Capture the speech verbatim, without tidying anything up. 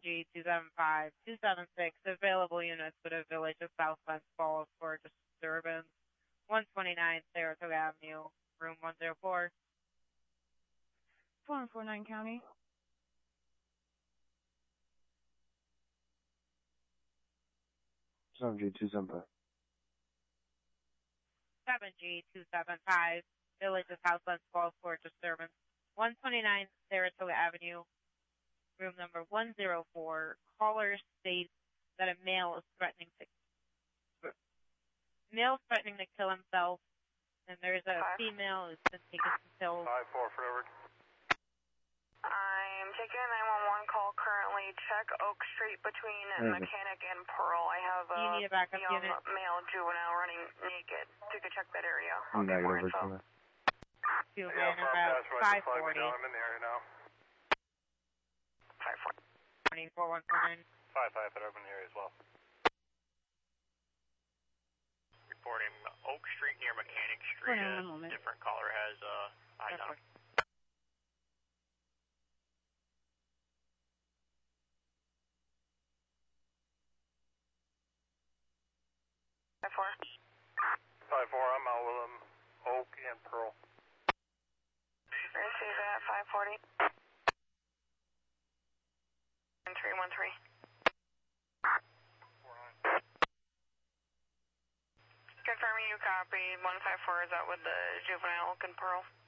G two seven five two seven six. Available units for the Village of South Bend Falls for disturbance. one twenty-nine Saratoga Avenue, room one oh four. four one four nine County. seven G two seven five. seven G two seven five, Village of South Bend Falls for disturbance. one twenty-nine Saratoga Avenue, room number one oh four. Caller states that a male is threatening to male is threatening to kill himself, and there's a Five. female who's been taken some pills. Five four forever. I'm taking a nine one one call currently. Check Oak Street between mm-hmm. Mechanic and Pearl. I have a, you need a backup young unit? male juvenile running naked. You could check that area. I'm negative, Virginia. Two yeah, man about five forty. I'm in the area now. five forty. twenty-four one four nine. five five, but I'm in the area as well. Reporting Oak Street near Mechanic Street. Hold on one moment. Different caller has uh, eyes on him. five four. five four, I'm out with them. Oak and Pearl. Receive that, five forty. three one three. Confirming you copy. one five four is out with the juvenile Oak and Pearl.